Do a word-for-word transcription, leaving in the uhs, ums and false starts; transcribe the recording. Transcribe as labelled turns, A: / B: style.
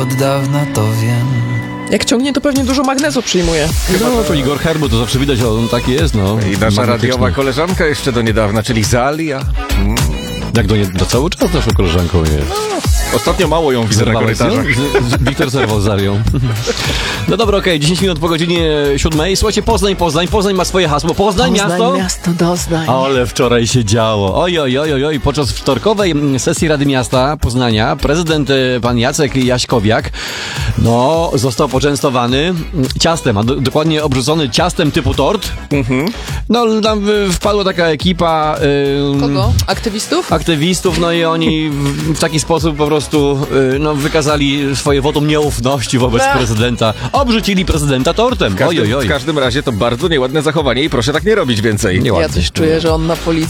A: Od dawna to wiem.
B: Jak ciągnie, to pewnie dużo magnezu przyjmuje.
C: No, to Igor Herbu, to zawsze widać, on taki jest, no.
D: I nasza radiowa koleżanka jeszcze do niedawna, czyli Zalia. Mm.
C: Jak do, nie, do cały czas naszą koleżanką jest.
D: No, ostatnio mało ją widzę na korytarzach.
C: Wiktor zerwał z Zarią. No dobra, okej, okay, dziesięć minut po godzinie siódmej. Słuchajcie, Poznań, Poznań, Poznań ma swoje hasło. Poznań,
B: Poznań
C: miasto?
B: miasto doznań.
C: Ale wczoraj się działo. Oj, oj, oj, oj, podczas wtorkowej sesji Rady Miasta Poznania prezydent pan Jacek Jaśkowiak no, został poczęstowany ciastem, a do, dokładnie obrzucony ciastem typu tort. Mhm. No, tam wpadła taka ekipa... Yy,
B: Kogo? Aktywistów?
C: Aktywistów, no i oni w, w taki sposób po prostu yy, no, wykazali swoje wotum nieufności wobec
B: Ech.
C: prezydenta. Obrzucili prezydenta tortem.
D: W każdym,
C: oj, oj, oj.
D: w każdym razie to bardzo nieładne zachowanie i proszę tak nie robić więcej.
C: Nieładnie.
B: Ja coś czuję, że on na policji